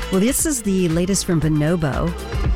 Well, this is the latest from Bonobo.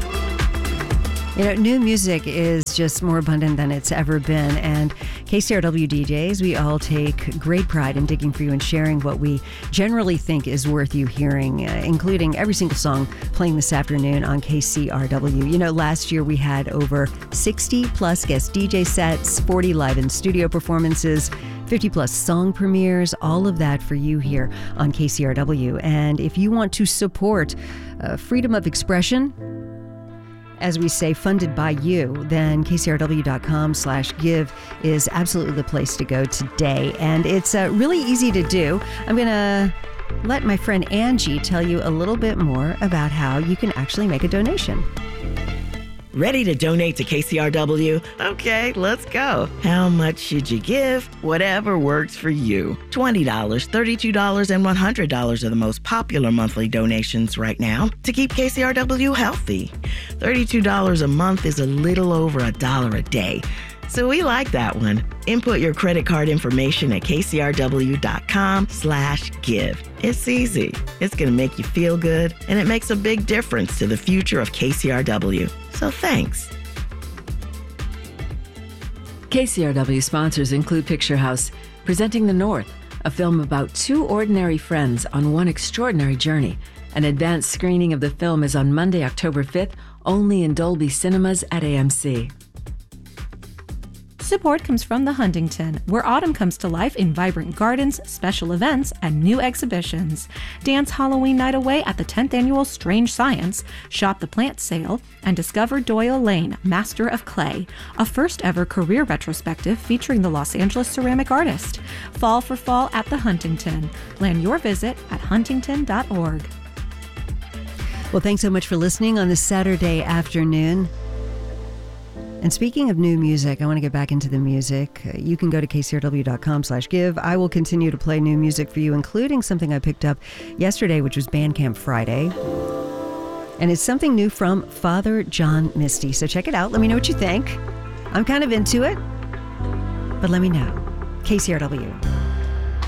New music is just more abundant than it's ever been, and KCRW DJs, we all take great pride in digging for you and sharing what we generally think is worth you hearing, including every single song playing this afternoon on KCRW. Last year we had over 60 plus guest DJ sets, 40 live in studio performances, 50 plus song premieres, all of that for you here on KCRW. And if you want to support freedom of expression, as we say, funded by you, then kcrw.com/give is absolutely the place to go today. And it's really easy to do. I'm going to let my friend Angie tell you a little bit more about how you can actually make a donation. Ready to donate to KCRW? Okay, let's go. How much should you give? Whatever works for you. $20, $32, and $100 are the most popular monthly donations right now to keep KCRW healthy. $32 a month is a little over $1 a day. So we like that one. Input your credit card information at kcrw.com/give. It's easy. It's going to make you feel good, and it makes a big difference to the future of KCRW. So thanks. KCRW sponsors include Picture House, presenting The North, a film about two ordinary friends on one extraordinary journey. An advanced screening of the film is on Monday, October 5th, only in Dolby Cinemas at AMC. Support comes from the Huntington, where autumn comes to life in vibrant gardens, special events, and new exhibitions. Dance Halloween night away at the 10th annual Strange Science, shop the plant sale, and discover Doyle Lane, Master of Clay, a first-ever career retrospective featuring the Los Angeles ceramic artist. Fall for Fall at the Huntington. Plan your visit at huntington.org. Well, thanks so much for listening on this Saturday afternoon. And speaking of new music, I want to get back into the music. You can go to kcrw.com/give. I will continue to play new music for you, including something I picked up yesterday, which was Bandcamp Friday. And it's something new from Father John Misty. So check it out. Let me know what you think. I'm kind of into it, but let me know. KCRW.